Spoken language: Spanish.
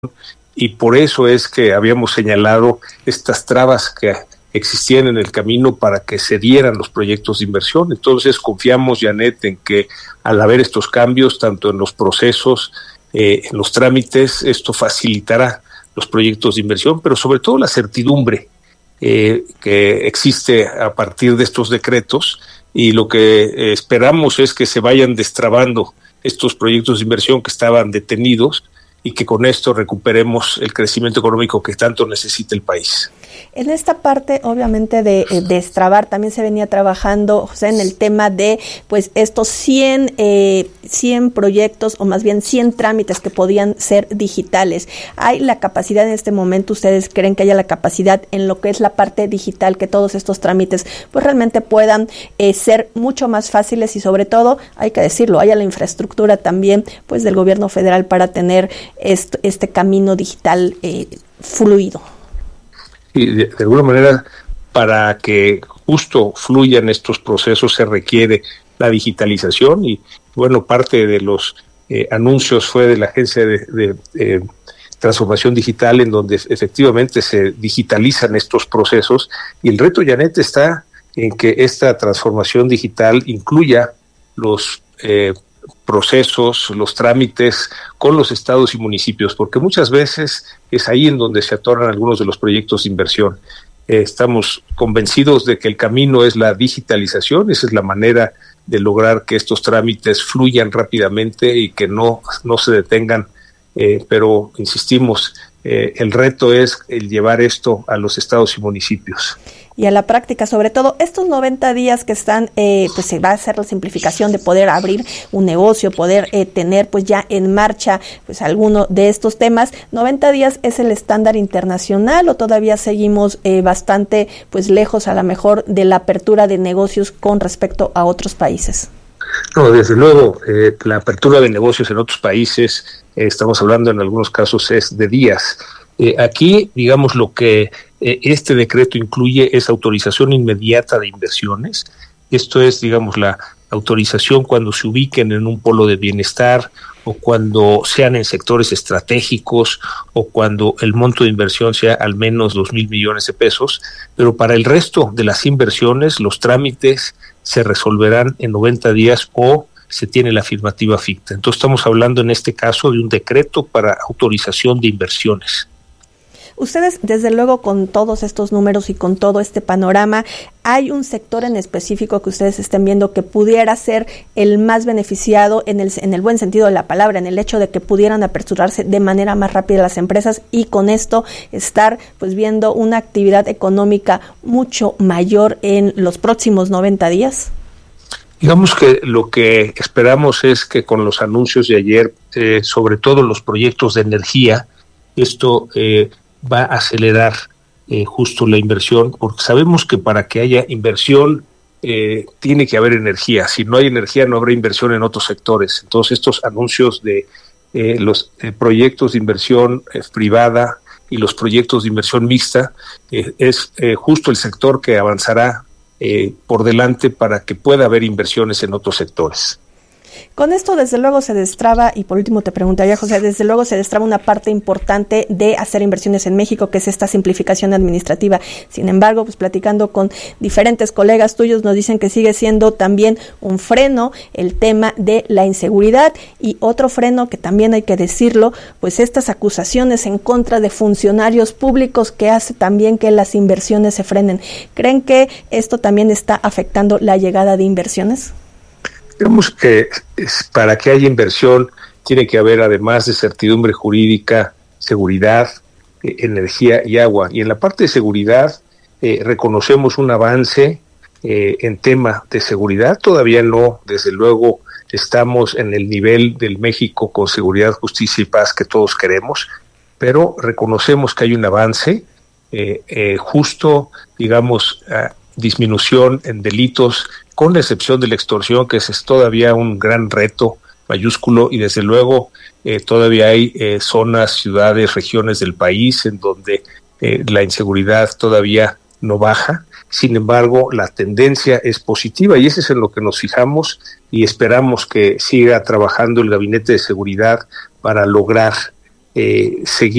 y por eso es que habíamos señalado estas trabas que existían en el camino para que se dieran los proyectos de inversión. Entonces confiamos, Janet, en que al haber estos cambios, tanto en los procesos, en los trámites, esto facilitará los proyectos de inversión, pero sobre todo la certidumbre que existe a partir de estos decretos, y lo que esperamos es que se vayan destrabando estos proyectos de inversión que estaban detenidos y que con esto recuperemos el crecimiento económico que tanto necesita el país. En esta parte, obviamente, de destrabar, también se venía trabajando, José, en el tema de pues estos 100 proyectos, o más bien 100 trámites que podían ser digitales. ¿Hay la capacidad en este momento, ustedes creen que haya la capacidad en lo que es la parte digital, que todos estos trámites pues realmente puedan ser mucho más fáciles, y sobre todo, hay que decirlo, haya la infraestructura también pues del gobierno federal para tener este camino digital fluido? Y de alguna manera, para que justo fluyan estos procesos se requiere la digitalización, y bueno, parte de los anuncios fue de la Agencia de Transformación Digital, en donde efectivamente se digitalizan estos procesos, y el reto, Janet, está en que esta transformación digital incluya los procesos, los trámites con los estados y municipios, porque muchas veces es ahí en donde se atoran algunos de los proyectos de inversión. Estamos convencidos de que el camino es la digitalización, esa es la manera de lograr que estos trámites fluyan rápidamente y que no se detengan, pero insistimos, el reto es el llevar esto a los estados y municipios. Y a la práctica, sobre todo estos 90 días que están, pues se va a hacer la simplificación de poder abrir un negocio, poder tener pues ya en marcha pues alguno de estos temas. ¿90 días es el estándar internacional o todavía seguimos bastante pues lejos a lo mejor de la apertura de negocios con respecto a otros países? No, desde luego, la apertura de negocios en otros países, estamos hablando en algunos casos es de días. Aquí, digamos, lo que este decreto incluye es autorización inmediata de inversiones. Esto es, digamos, la autorización cuando se ubiquen en un polo de bienestar, o cuando sean en sectores estratégicos, o cuando el monto de inversión sea al menos 2,000 millones de pesos. Pero para el resto de las inversiones, los trámites se resolverán en 90 días o se tiene la afirmativa ficta. Entonces estamos hablando en este caso de un decreto para autorización de inversiones. Ustedes, desde luego, con todos estos números y con todo este panorama, ¿hay un sector en específico que ustedes estén viendo que pudiera ser el más beneficiado en el buen sentido de la palabra, en el hecho de que pudieran aperturarse de manera más rápida las empresas y con esto estar pues viendo una actividad económica mucho mayor en los próximos 90 días? Digamos que lo que esperamos es que con los anuncios de ayer, sobre todo los proyectos de energía, esto va a acelerar justo la inversión, porque sabemos que para que haya inversión tiene que haber energía. Si no hay energía, no habrá inversión en otros sectores. Entonces, estos anuncios de los proyectos de inversión privada y los proyectos de inversión mixta es justo el sector que avanzará por delante para que pueda haber inversiones en otros sectores. Con esto, desde luego, se destraba, y por último te preguntaría, José, desde luego se destraba una parte importante de hacer inversiones en México, que es esta simplificación administrativa. Sin embargo, pues platicando con diferentes colegas tuyos, nos dicen que sigue siendo también un freno el tema de la inseguridad, y otro freno que también hay que decirlo, pues estas acusaciones en contra de funcionarios públicos que hace también que las inversiones se frenen. ¿Creen que esto también está afectando la llegada de inversiones? Digamos que para que haya inversión tiene que haber, además de certidumbre jurídica, seguridad, energía y agua. Y en la parte de seguridad reconocemos un avance en tema de seguridad. Todavía no, desde luego, estamos en el nivel del México con seguridad, justicia y paz que todos queremos, pero reconocemos que hay un avance justo, digamos, disminución en delitos, con la excepción de la extorsión, que es todavía un gran reto mayúsculo, y desde luego todavía hay zonas, ciudades, regiones del país en donde la inseguridad todavía no baja. Sin embargo, la tendencia es positiva y eso es en lo que nos fijamos, y esperamos que siga trabajando el Gabinete de Seguridad para lograr seguir